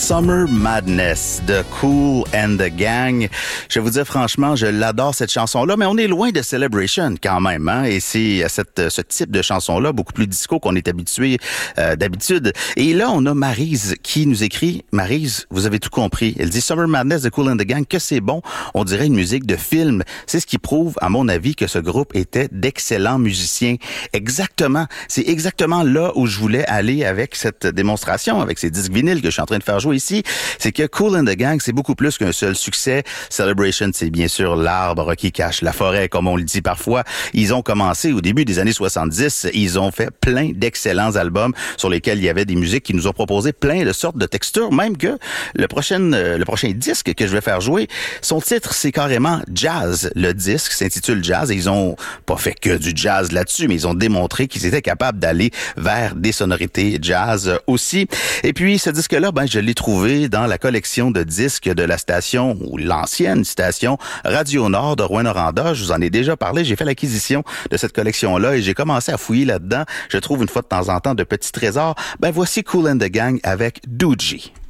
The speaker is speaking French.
Summer Madness de Kool and the Gang. Je vais vous dire franchement, je l'adore cette chanson-là, mais on est loin de Celebration quand même, hein? Et c'est ce type de chanson-là, beaucoup plus disco qu'on est habitué d'habitude. Et là, on a Maryse qui nous écrit, Maryse, vous avez tout compris. Elle dit Summer Madness de Kool and the Gang, que c'est bon. On dirait une musique de film. C'est ce qui prouve, à mon avis, que ce groupe était d'excellents musiciens. Exactement. C'est exactement là où je voulais aller avec cette démonstration, avec ces disques vinyles que je suis en train de faire jouer ici. C'est que Kool and the Gang, c'est beaucoup plus qu'un seul succès. Celebration, c'est bien sûr l'arbre qui cache la forêt, comme on le dit parfois. Ils ont commencé au début des années 70. Ils ont fait plein d'excellents albums sur lesquels il y avait des musiques qui nous ont proposé plein de sortes de textures, même que le prochain disque que je vais faire jouer, son titre, c'est carrément Jazz. Le disque s'intitule Jazz et ils ont pas fait que du jazz là-dessus, mais ils ont démontré qu'ils étaient capables d'aller vers des sonorités jazz aussi. Et puis, ce disque-là, je l'ai trouvé dans la collection de disques de la station, ou l'ancienne station Radio Nord de Rouyn-Noranda. Je vous en ai déjà parlé. J'ai fait l'acquisition de cette collection-là et j'ai commencé à fouiller là-dedans. Je trouve une fois de temps en temps de petits trésors. Voici Kool and the Gang avec Doogie.